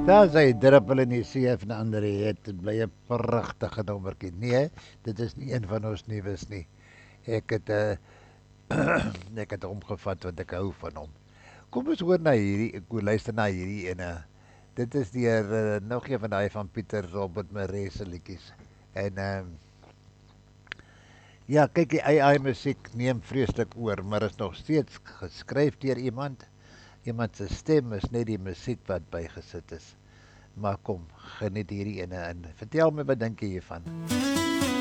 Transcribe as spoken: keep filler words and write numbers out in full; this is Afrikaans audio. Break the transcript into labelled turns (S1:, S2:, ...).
S1: Daar is hy druppel in die see van ander het. Dit bly 'n pragtige nommertjie. Nee, dit is nie een van ons nuus nie. Ek het uh, ek het hom gevat want ek hou van hom. Kom ons hoor na hierdie, ek wil luister na hierdie ene. Dit is deur uh, nog een van daai van Pieter Robert Maree se liedjies. En ehm uh, ja, kyk die A I musiek neem vreeslik oor, maar is nog steeds geskryf deur iemand. Iemand se stem is net die musiek wat bygesit is. Maar kom, geniet hierdie ene en vertel my wat dink jy hiervan?